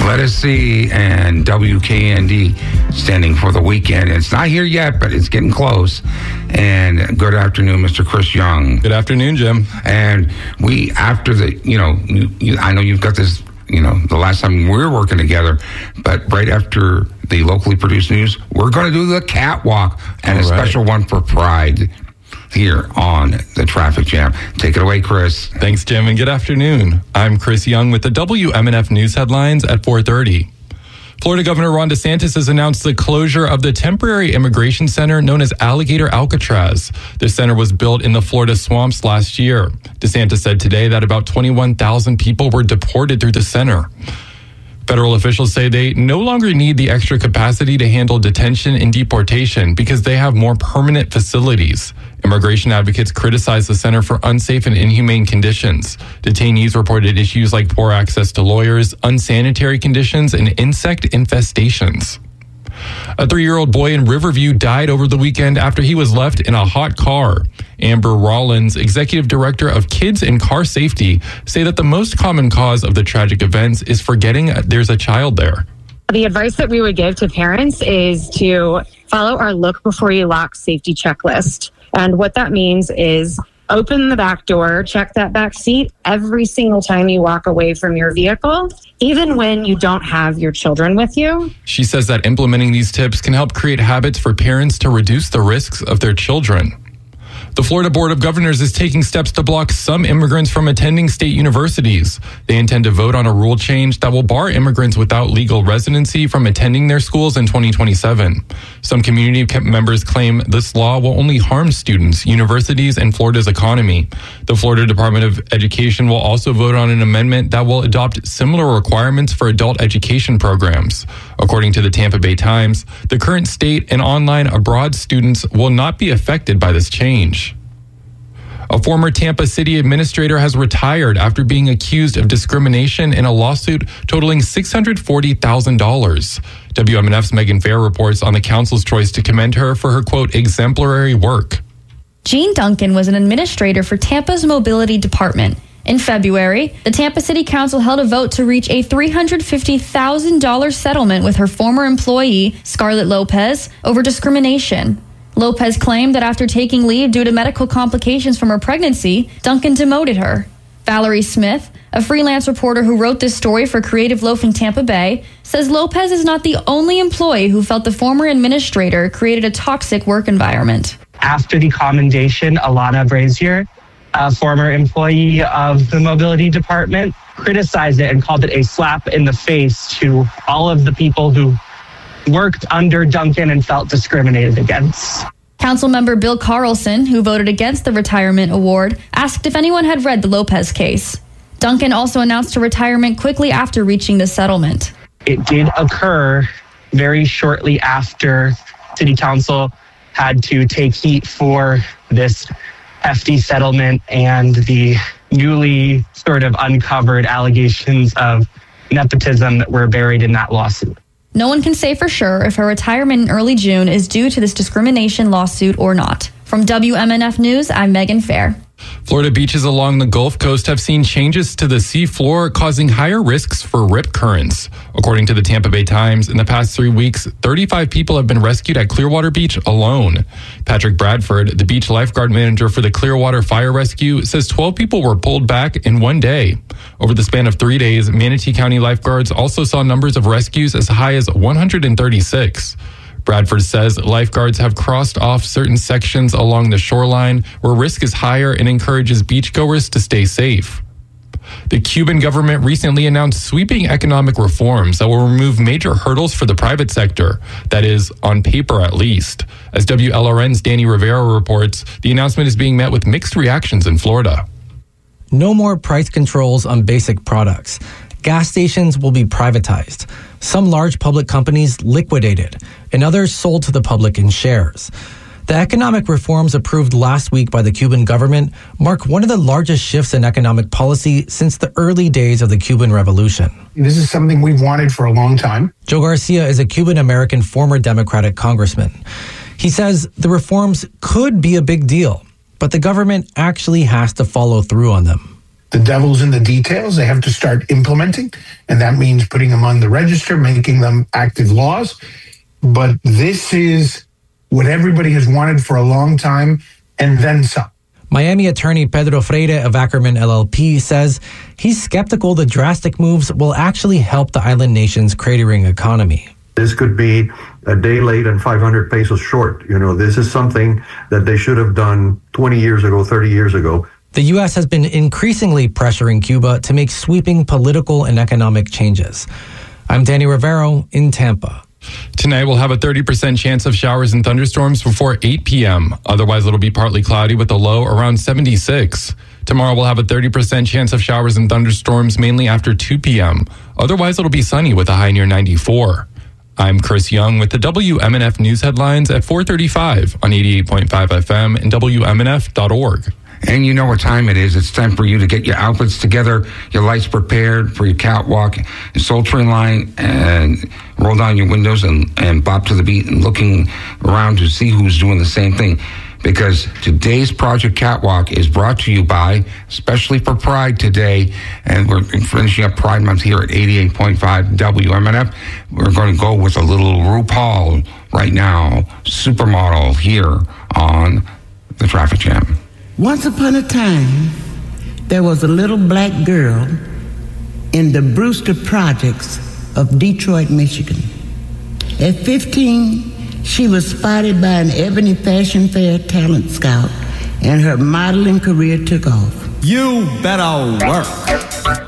Let us see, and WKND standing for the weekend. It's not here yet, but it's getting close. And good afternoon, Mr. Chris Young. Good afternoon, Jim. And we, after the, I know you've got this, the last time we were working together, but right after the locally produced news, we're going to do the catwalk and a special one for Pride here on the Traffic Jam. Take it away, Chris. Thanks, Jim, and good afternoon. I'm Chris Young with the WMNF News headlines at 4:30. Florida Governor Ron DeSantis has announced the closure of the temporary immigration center known as Alligator Alcatraz. The center was built in the Florida swamps last year. DeSantis said today that about 21,000 people were deported through the center. Federal officials say they no longer need the extra capacity to handle detention and deportation because they have more permanent facilities. Immigration advocates criticize the center for unsafe and inhumane conditions. Detainees reported issues like poor access to lawyers, unsanitary conditions, and insect infestations. A 3-year-old boy in Riverview died over the weekend after he was left in a hot car. Amber Rollins, executive director of Kids and Car Safety, say that the most common cause of the tragic events is forgetting there's a child there. The advice that we would give to parents is to follow our look before you lock safety checklist. And what that means is open the back door, check that back seat every single time you walk away from your vehicle, even when you don't have your children with you. She says that implementing these tips can help create habits for parents to reduce the risks of their children. The Florida Board of Governors is taking steps to block some immigrants from attending state universities. They intend to vote on a rule change that will bar immigrants without legal residency from attending their schools in 2027. Some community members claim this law will only harm students, universities, and Florida's economy. The Florida Department of Education will also vote on an amendment that will adopt similar requirements for adult education programs. According to the Tampa Bay Times, the current state and online abroad students will not be affected by this change. A former Tampa City administrator has retired after being accused of discrimination in a lawsuit totaling $640,000. WMNF's Megan Fair reports on the council's choice to commend her for her, quote, exemplary work. Jean Duncan was an administrator for Tampa's mobility department. In February, the Tampa City Council held a vote to reach a $350,000 settlement with her former employee, Scarlett Lopez, over discrimination. Lopez claimed that after taking leave due to medical complications from her pregnancy, Duncan demoted her. Valerie Smith, a freelance reporter who wrote this story for Creative Loafing Tampa Bay, says Lopez is not the only employee who felt the former administrator created a toxic work environment. After the commendation, Alana Brazier, a former employee of the mobility department, criticized it and called it a slap in the face to all of the people who worked under Duncan and felt discriminated against. Councilmember Bill Carlson, who voted against the retirement award, asked if anyone had read the Lopez case. Duncan also announced her retirement quickly after reaching the settlement. It did occur very shortly after City Council had to take heat for this hefty settlement and the newly sort of uncovered allegations of nepotism that were buried in that lawsuit. No one can say for sure if her retirement in early June is due to this discrimination lawsuit or not. From WMNF News, I'm Megan Fair. Florida beaches along the Gulf Coast have seen changes to the seafloor causing higher risks for rip currents. According to the Tampa Bay Times, in the past 3 weeks, 35 people have been rescued at Clearwater Beach alone. Patrick Bradford, the beach lifeguard manager for the Clearwater Fire Rescue, says 12 people were pulled back in one day. Over the span of 3 days, Manatee County lifeguards also saw numbers of rescues as high as 136. Bradford says lifeguards have crossed off certain sections along the shoreline where risk is higher and encourages beachgoers to stay safe. The Cuban government recently announced sweeping economic reforms that will remove major hurdles for the private sector. That is, on paper at least. As WLRN's Danny Rivera reports, the announcement is being met with mixed reactions in Florida. No more price controls on basic products. Gas stations will be privatized. Some large public companies liquidated, and others sold to the public in shares. The economic reforms approved last week by the Cuban government mark one of the largest shifts in economic policy since the early days of the Cuban Revolution. This is something we've wanted for a long time. Joe Garcia is a Cuban-American former Democratic congressman. He says the reforms could be a big deal, but the government actually has to follow through on them. The devil's in the details. They have to start implementing, and that means putting them on the register, making them active laws. But this is what everybody has wanted for a long time, and then some. Miami attorney Pedro Freire of Ackerman LLP says he's skeptical the drastic moves will actually help the island nation's cratering economy. This could be a day late and 500 pesos short. This is something that they should have done 20 years ago, 30 years ago. The U.S. has been increasingly pressuring Cuba to make sweeping political and economic changes. I'm Danny Rivero in Tampa. Tonight, we'll have a 30% chance of showers and thunderstorms before 8 p.m. Otherwise, it'll be partly cloudy with a low around 76. Tomorrow, we'll have a 30% chance of showers and thunderstorms mainly after 2 p.m. Otherwise, it'll be sunny with a high near 94. I'm Chris Young with the WMNF News Headlines at 4:35 on 88.5 FM and WMNF.org. And you know what time it is. It's time for you to get your outfits together, your lights prepared for your catwalk, your Soul Train line, and roll down your windows and bop to the beat and looking around to see who's doing the same thing. Because today's Project Catwalk is brought to you by, especially for Pride today, and we're finishing up Pride Month here at 88.5 WMNF. We're going to go with a little RuPaul right now, supermodel here on the Traffic Jam. Once upon a time, there was a little black girl in the Brewster Projects of Detroit, Michigan. At 15, she was spotted by an Ebony Fashion Fair talent scout, and her modeling career took off. You better work.